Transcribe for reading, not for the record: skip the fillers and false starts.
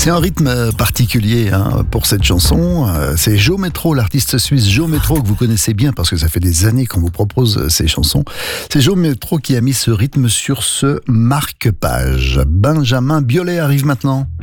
C'est un rythme particulier pour cette chanson. C'est Joe Metro, l'artiste suisse Joe Metro, que vous connaissez bien parce que ça fait des années qu'on vous propose ces chansons. C'est Joe Metro qui a mis ce rythme sur ce marque-page. Benjamin Biolay arrive maintenant.